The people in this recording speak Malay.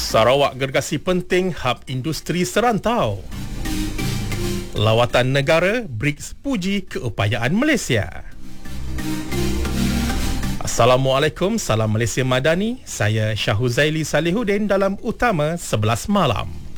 Sarawak gergasi penting hub industri serantau. Lawatan negara BRICS puji keupayaan Malaysia. Assalamualaikum, salam Malaysia Madani. Saya Syahuzaili Salihuddin dalam Utama 11 Malam.